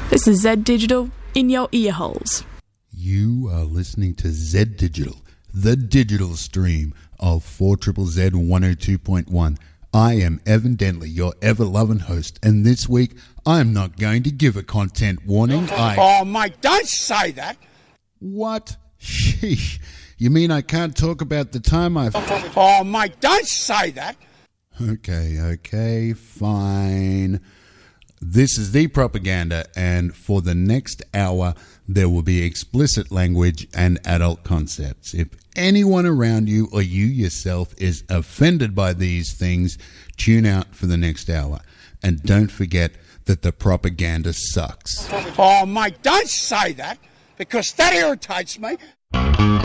This is Z Digital in your ear holes. You are listening to Z Digital, the digital stream of 4ZZZ 102.1. I am Evan Dentley, your ever-loving host, and this week I am not going to give a content warning. Oh, mate, don't say that. What? Sheesh. You mean I can't talk about the time I've... Oh, mate, don't say that. Okay, fine. This is The Propaganda, and for the next hour, there will be explicit language and adult concepts. If anyone around you or you yourself is offended by these things, tune out for the next hour. And don't forget that the propaganda sucks. Oh, mate, don't say that, because that irritates me.